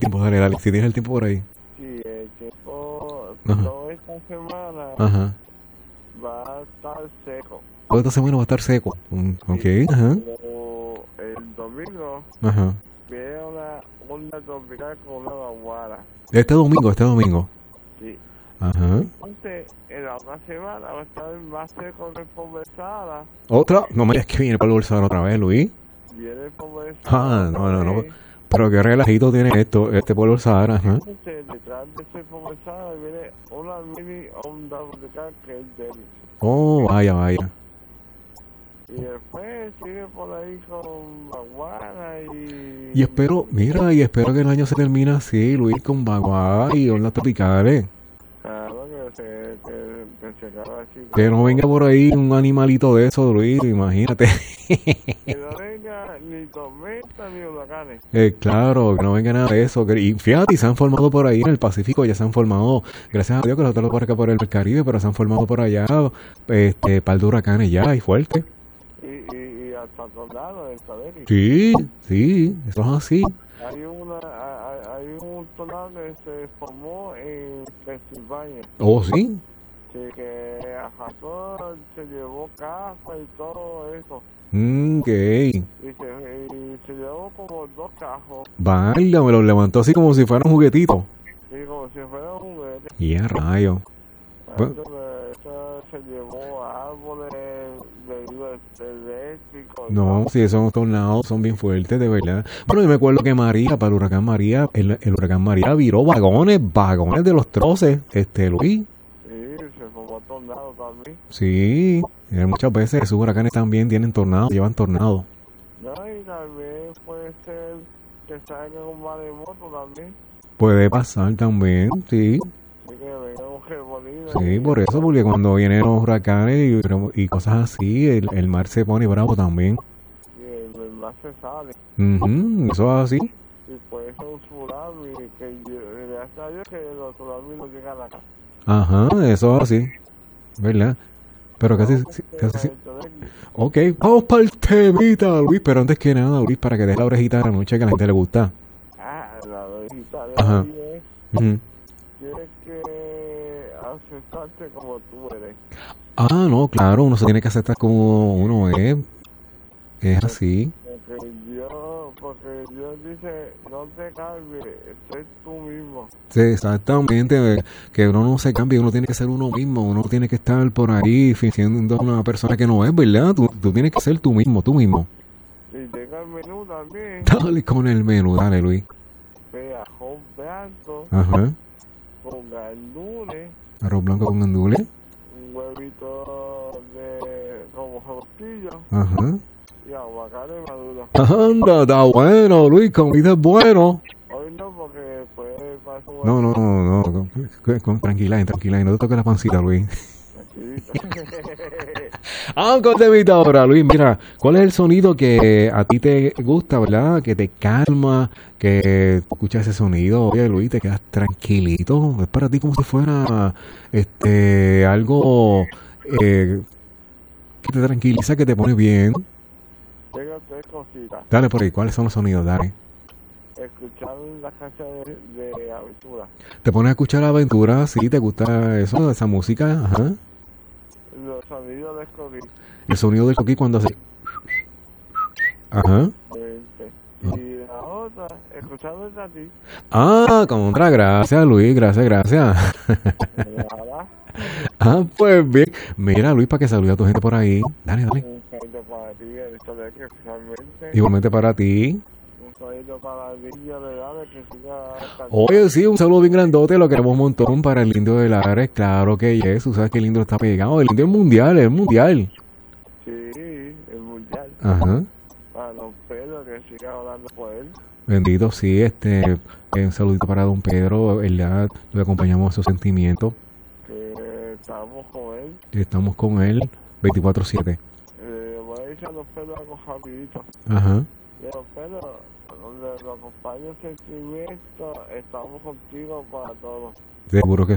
tiempo, dale, dale, si tienes el tiempo por ahí. Sí, el tiempo, Ajá. toda esta semana Ajá. va a estar seco. Toda esta semana va a estar seco. Ok, ajá, Pero el domingo ajá. viene una onda tropical con una vaguada. Este domingo. Sí. Ajá. Entonces, en la otra semana va a estar más seco que Pomezada. ¿Otra? No me digas que viene el polvo del Sahara otra vez, Luis. Viene Pomezada. Ah, no. Pero qué relajito tiene esto, este polvo del Sahara, ajá. Entonces, detrás de ese Pomezada viene una mini onda tropical que es Dennis. Oh, vaya. Y después sigue por ahí con vaguada Y espero que el año se termine así, Luis, con vaguada y ondas tropicales. Claro que se acaba así. Que no venga por ahí un animalito de eso, Luis, imagínate. Que no venga ni tormenta ni huracanes. Claro, que no venga nada de eso. Y fíjate, se han formado por ahí en el Pacífico, ya se han formado, gracias a Dios que no están por acá por el Caribe, pero se han formado por allá, par de huracanes ya, y fuerte. Y hasta tornado en Saberis. Sí, eso es así. Hay un tornado que se formó en Pensilvania. Oh, sí. Sí, que arrasó, se llevó casa y todo eso. Ok. Y se llevó como 2 cajos. Vaya, me los levantó así como si fueran juguetitos. Y como si fuera un juguete. Y a rayo. Bueno, Eso se llevó árboles, vehículos eléctricos. no, si esos tornados son bien fuertes, de verdad. Bueno, yo me acuerdo que para el huracán María, el huracán María viró vagones de los troces, Luis. Sí, se formó tornado también. Sí, muchas veces esos huracanes también tienen tornados, llevan tornados. No, y también puede ser que salga un maremoto también. Puede pasar también, sí. Así que venga un remolino. Sí, por eso, porque cuando vienen los huracanes y cosas así, el mar se pone bravo también. Y el mar se sale. Eso es así. Y puede ser un tsunami. Gracias a Dios que los tsunamis no llegan acá. Ajá, eso es así. ¿Verdad? Pero casi sí. Ok, vamos para el temita, Luis. Pero antes que nada, Luis, para que des la orejita de la noche que a la gente le gusta. La orejita de Ajá. hoy es: Ujú. tienes que aceptarte como tú eres. Ah, no, claro, uno se tiene que aceptar como uno es. Es así. Porque Dios dice: no te cambies, sé tú mismo. Sí, exactamente, que uno no se cambie, uno tiene que ser uno mismo, uno tiene que estar por ahí fingiendo una persona que no es, ¿verdad? Tú tienes que ser tú mismo. Y tenga el menú también. Dale con el menú, dale, Luis. Arroz blanco Ajá. con gandules, Arroz blanco con gandules. un huevito como rostillo Ajá. y aguacate maduro. Anda, está bueno, Luis, comida es bueno. Hoy no, porque después paso. No. Tranquila, no te toques la pancita, Luis. Con temita ahora, Luis, mira, ¿cuál es el sonido que a ti te gusta, verdad? Que te calma, que escuchas ese sonido, oye, Luis, te quedas tranquilito. Es para ti como si fuera algo que te tranquiliza, que te pone bien. Tengo 3 cositas. Dale por ahí, ¿cuáles son los sonidos? Dale. Escuchar la cancha de aventura. ¿Te pones a escuchar la aventura? ¿Sí? ¿Te gusta eso, esa música? Ajá. Los sonidos de Coquí. El sonido del coquí cuando hace... Ajá. Y la otra, escuchándote a ti. Contra, gracias, Luis, gracias. Pues bien. Mira, Luis, para que salude a tu gente por ahí. Dale. Un saludo para ti, que especialmente. Igualmente para ti. Un saludo para el niño de Lares que siga cantando. Oye, sí, un saludo bien grandote, lo queremos un montón para el Indio de Lares. Claro que yes, tú sabes que el Indio está pegado. El Indio es mundial. Sí, el mundial. Ajá. Para don Pedro que siga orando por él. Bendito, sí, un saludito para don Pedro, ¿verdad? Le acompañamos a sus sentimientos. Que estamos con él. Estamos con él 24/7. Voy a decir a don Pedro algo rapidito. Ajá. Don Pedro, donde lo acompaña el sentimiento, estamos contigo para todos. Seguro que